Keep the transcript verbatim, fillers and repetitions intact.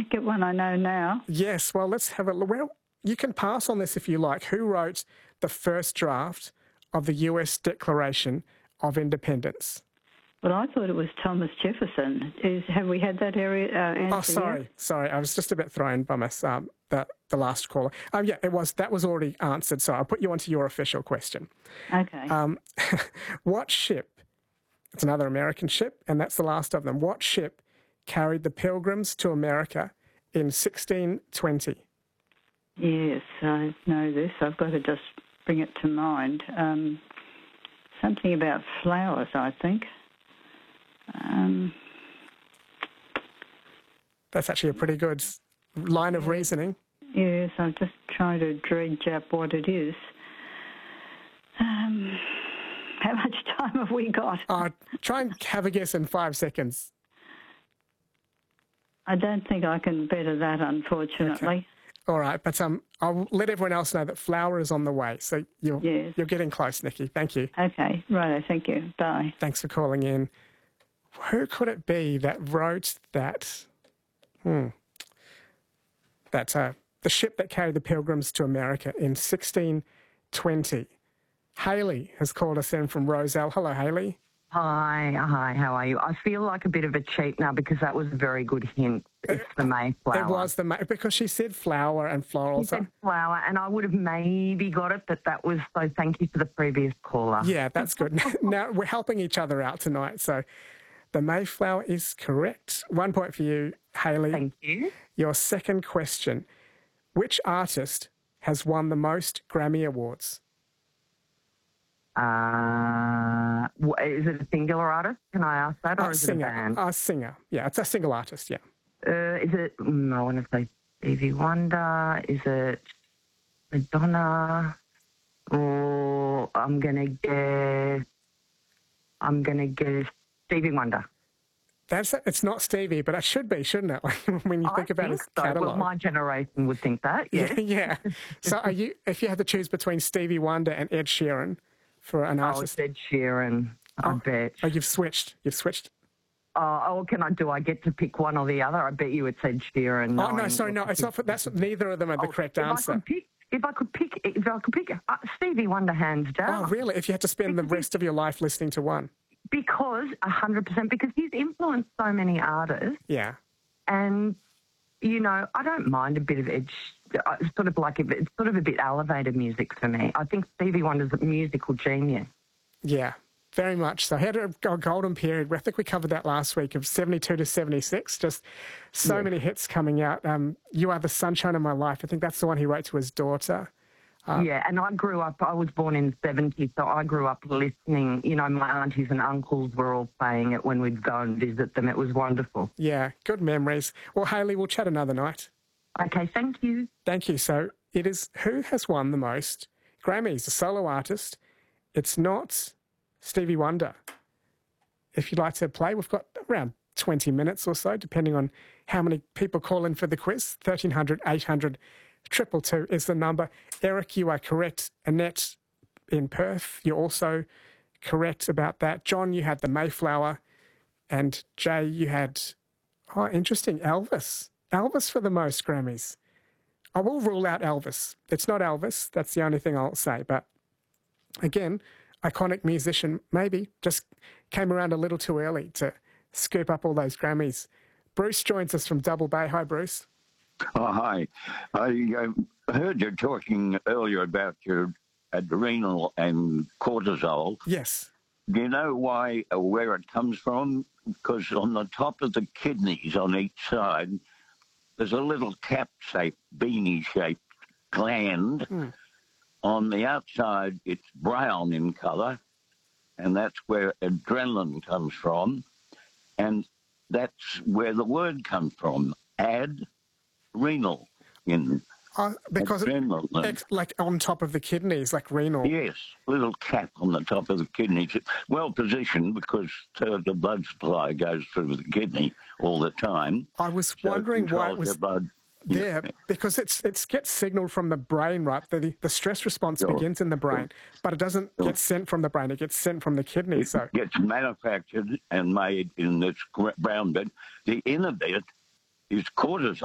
get one I know now. Yes, well, let's have a look. Well, you can pass on this if you like. Who wrote the first draft of the U S Declaration of Independence? Well, I thought it was Thomas Jefferson. Is, have we had that area uh, answer Oh, sorry, yet? sorry. I was just a bit thrown by my, um, the, the last caller. Um, yeah, it was. That was already answered, so I'll put you onto your official question. Okay. Um, what ship, it's another American ship, and that's the last of them. What ship carried the Pilgrims to America in sixteen twenty? Yes, I know this. I've got to just bring it to mind. Um, something about flowers, I think. Um, That's actually a pretty good line of reasoning. yes, I'm just trying to dredge up what it is. Um, how much time have we got? Uh, try and have a guess in five seconds. I don't think I can better that, unfortunately. Okay. All right, but um, I'll let everyone else know that flower is on the way. So you're, Yes. you're getting close, Nikki. Thank you. Okay, righto, thank you. Bye. Thanks for calling in. Who could it be that wrote that? Hmm. That's uh, the ship that carried the Pilgrims to America in sixteen twenty. Haley has called us in from Roselle. Hello, Haley. Hi, hi, how are you? I feel like a bit of a cheat now because that was a very good hint. It's the Mayflower. It was the May, because she said flower and floral. She said flower, and I would have maybe got it, but that was, so thank you for the previous caller. Yeah, that's good. Now, we're helping each other out tonight, so the Mayflower is correct. One point for you, Haley. Thank you. Your second question. Which artist has won the most Grammy Awards? Uh, wh- is it a singular artist? Can I ask that, or A is singer. it a band? A singer. Yeah, it's a single artist, yeah. Uh, is it, mm, I want to say Stevie Wonder, is it Madonna, or I'm going to guess, I'm going to guess Stevie Wonder. That's It's not Stevie, but it should be, shouldn't it? Like, when you I think about think his so. catalogue. Well, my generation would think that, Yeah, yes. yeah. So are you, if you had to choose between Stevie Wonder and Ed Sheeran for an Oh, artist? it's Ed Sheeran, I Oh. bet. Oh, you've switched. You've switched. Oh, oh, can I, do I get to pick one or the other? I bet you it's Ed Sheeran. Oh, no, knowing sorry, no, what it's not. For, that's neither of them are the Oh, correct if answer. I could pick, if I could pick, if I could pick uh, Stevie Wonder, hands down. Oh, really? If you had to spend the rest of your life listening to one? Because, one hundred percent, because he's influenced so many artists. Yeah. And, you know, I don't mind a bit of Ed, Sh- uh, sort of like, a bit, it's sort of a bit elevated music for me. I think Stevie Wonder's a musical genius. Yeah, very much so. He had a, a golden period. I think we covered that last week of seventy-two to seventy-six. Just so Yes. many hits coming out. Um, You Are the Sunshine of My Life. I think that's the one he wrote to his daughter. Uh, yeah, and I grew up, I was born in the seventies, so I grew up listening. You know, my aunties and uncles were all playing it when we'd go and visit them. It was wonderful. Yeah, good memories. Well, Haley, we'll chat another night. Okay, thank you. Thank you. So it is who has won the most Grammys, a solo artist. It's not Stevie Wonder. If you'd like to play, we've got around twenty minutes or so, depending on how many people call in for the quiz. thirteen hundred, eight hundred, two two two is the number. Eric, you are correct. Annette in Perth, you're also correct about that. John, you had the Mayflower. And Jay, you had, oh, interesting, Elvis. Elvis for the most Grammys. I will rule out Elvis. It's not Elvis. That's the only thing I'll say. But again, iconic musician, maybe just came around a little too early to scoop up all those Grammys. Bruce joins us from Double Bay. Hi, Bruce. Oh, hi. I uh, heard you talking earlier about your adrenal and cortisol. Yes. Do you know why, or where it comes from? Because on the top of the kidneys on each side, there's a little cap-shaped, beanie-shaped gland. Mm. On the outside, it's brown in colour, and that's where adrenaline comes from. And that's where the word comes from, ad-renal, in Uh, because it, adrenaline. ex- like on top of the kidneys, like renal. Yes, little cap on the top of the kidneys. Well positioned because uh, the blood supply goes through the kidney all the time. I was So wondering why it controls was the blood. there, because it's it gets signalled from the brain, right? The, the stress response Sure. begins in the brain, but it doesn't Sure. get sent from the brain. It gets sent from the kidney. It So gets manufactured and made in this gr- brown bit. The inner bit is cortisol.